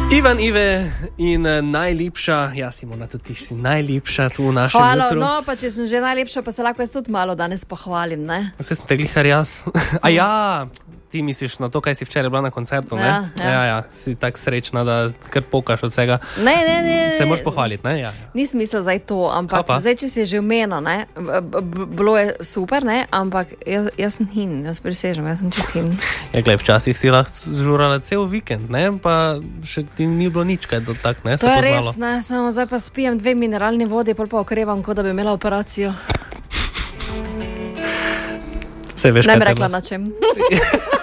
Ivan, Ive in najlepša, Simona, tudi ti si najlepša tu v našem jutru. Hvala, pa če sem že najlepša, pa se lahko jaz tudi malo danes pohvalim, ne? Vse sem te glihar jaz. A ja, ti misliš na to, kaj si včeraj bila na koncertu, ne? Ja, si tak srečna, da kar pokaš od vsega. Ne. Se moraš pohvaliti, ne? Ja. Nisem mislila zdaj to, ampak zdaj, če si je že omenila, ne? Bilo je super, ne? Ampak jaz sem hin, jaz prisežem, jaz sem čez hin. Ja, glej, včasih si lahko zžurala cel vikend, ne? Pa še ti ni bilo nič, kaj do tak, ne? To je res, ne? Samo zdaj pa spijem 2 mineralni vodi, pol pa okrevam, kot da bi imela operacijo. Se veš, ne bi rekla na čem.